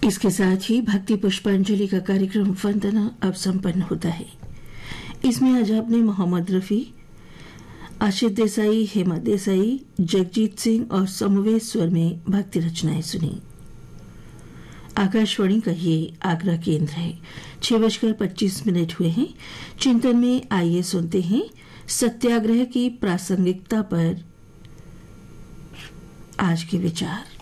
इसके साथ ही भक्ति पुष्पांजलि का कार्यक्रम वंदना अब संपन्न होता है। इसमें आज आपने मोहम्मद रफी, आशित देसाई, हेमा देसाई, जगजीत सिंह और समवेत स्वर में भक्ति रचनाएं सुनी। आकाशवाणी का ये आगरा केंद्र है। 6:25 हुए हैं। चिंतन में आइए सुनते हैं सत्याग्रह की प्रासंगिकता पर आज के विचार।